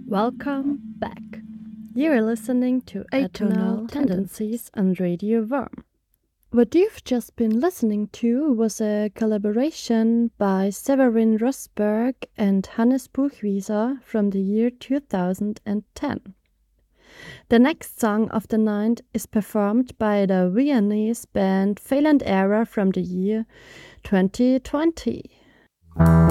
Welcome back. You're listening to Atonal Tendencies on Radio Worm. What you've just been listening to was a collaboration by Severin Rosberg and Hannes Buchwieser from the year 2010. The next song of the night is performed by the Viennese band Phalant Era from the year 2020.